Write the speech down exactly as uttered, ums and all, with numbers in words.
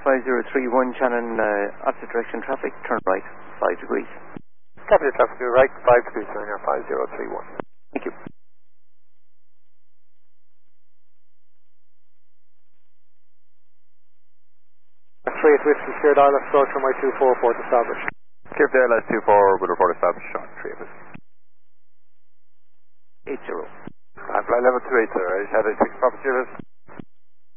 five zero three one, Shannon, uh, opposite direction traffic, turn right, five degrees. Copy the traffic, right, five degrees, turn here, five zero three one. Thank you. three eight Whiskey, cleared I L S, approach runway two four, port established. Clear for the I L S two four, with report established, Sean, three eight Whiskey. eight zero. And flight level two eight zero, Shadow six, Papa Service.